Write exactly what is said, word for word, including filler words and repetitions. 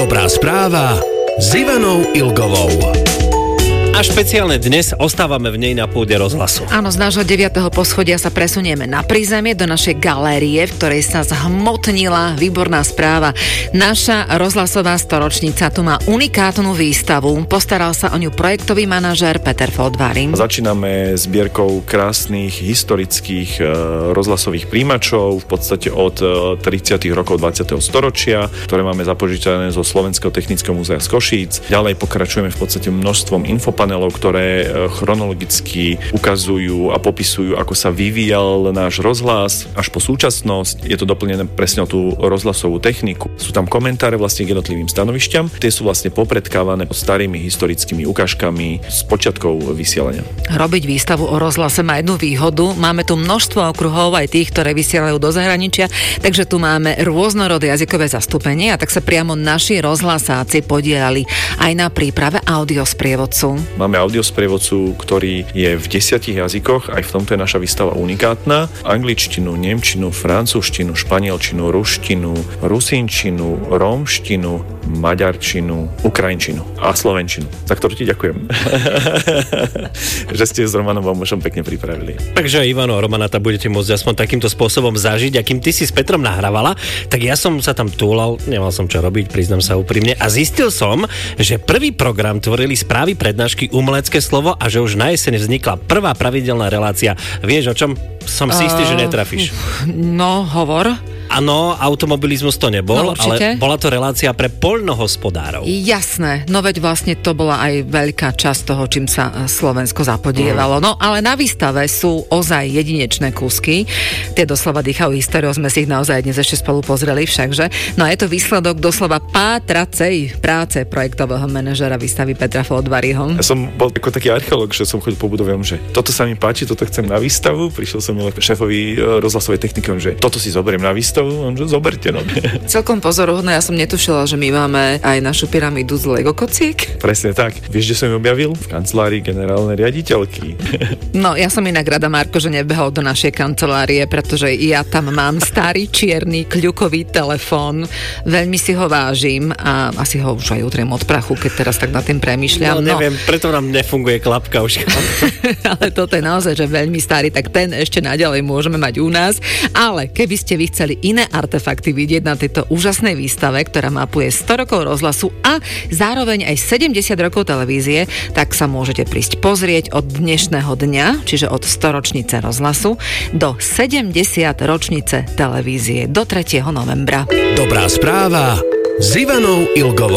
Dobrá správa s Ivanou Ilgovou. A špeciálne dnes ostávame v nej na pôde rozhlasu. Áno, z nášho deviateho poschodia sa presunieme na prízemie do našej galérie, v ktorej sa zhmotnila výborná správa. Naša rozhlasová storočnica tu má unikátnu výstavu. Postaral sa o ňu projektový manažér Peter Foldvári. Začíname zbierkou krásnych historických e, rozhlasových príjimačov, v podstate od e, tridsiatych rokov dvadsiateho storočia, ktoré máme zapožičané zo Slovenského technického múzea z Košíc. Ďalej pokračujeme v podstate množstvom infopanelov, ktoré chronologicky ukazujú a popisujú, ako sa vyvíjal náš rozhlas až po súčasnosť. Je to doplnené presne o tú rozhlasovú techniku. Sú tam komentáre vlastne k jednotlivým stanovišťam. Tie sú vlastne popredkávané starými historickými ukážkami z počiatkov vysielania. Robiť výstavu o rozhlase má jednu výhodu. Máme tu množstvo okruhov, aj tých, ktoré vysielajú do zahraničia, takže tu máme rôznorodé jazykové zastúpenie a tak sa priamo naši rozhlasáci podielali aj na príprave audiosprievodcu. Máme audiosprievodcu, ktorý je v desiatich jazykoch, aj v tomto je naša výstava unikátna. Angličtinu, nemčinu, francúzštinu, španielčinu, ruštinu, rusínčinu, rómštinu, maďarčinu, ukrajinčinu a slovenčinu. Za ktorú ti ďakujem. Že ste s Romanom vám možno pekne pripravili. Takže Ivano a Romanata budete môcť aspoň takýmto spôsobom zažiť, akým ty si s Petrom nahrávala, tak ja som sa tam túlal, nemal som čo robiť, priznám sa úprimne, a zistil som, že prvý program tvorili správy prednášky Umelecké slovo a že už na jeseň vznikla prvá pravidelná relácia. Vieš o čom? Som si istý, uh, že netrafíš. No, hovor. Áno, automobilizmus to nebol, no, ale bola to relácia pre poľnohospodárov. Jasné, no veď vlastne to bola aj veľká časť toho, čím sa Slovensko zapodievalo. Mm. No ale na výstave sú ozaj jedinečné kúsky. Tie doslova dýchajú históriou, sme si ich naozaj dnes ešte spolu pozreli všakže. No a je to výsledok doslova pátracej práce projektového manažera výstavy Petra Foldváriho. Ja som bol ako taký archeológ, že som chodil po budove, že toto sa mi páči, toto chcem na výstavu. Prišiel som šéfovi rozhlasovej techniky, že toto si zoberiem na výstavu. On, že zoberte, no. Celkom pozoruhodné, ja som netušila, že my máme aj našu pyramídu z Lego kociek. Presne tak. Vieš, kde som ju objavil? V kancelárii generálnej riaditeľky. No, ja som inak rada, Marko, že nebehol do našej kancelárie, pretože ja tam mám starý čierny kľukový telefón. Veľmi si ho vážim a asi ho už aj utriem od prachu, keď teraz tak nad tým premýšľam. No, neviem, no. Preto nám nefunguje klapka už. Ale toto je naozaj, že veľmi starý, tak ten ešte naďalej môžeme mať u nás. Ale keby ste vy chceli iné artefakty vidieť na tejto úžasnej výstave, ktorá mapuje sto rokov rozhlasu a zároveň aj sedemdesiat rokov televízie, tak sa môžete prísť pozrieť od dnešného dňa, čiže od storočnice rozhlasu do sedemdesiat ročnice televízie do tretieho novembra. Dobrá správa s Ivanou Ilgovou.